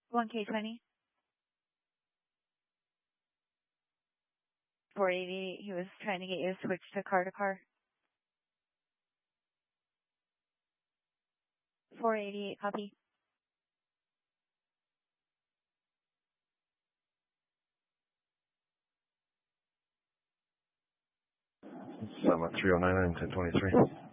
1K20. 480. He was trying to get you to switch to car. 488. Copy. 309 and 1023.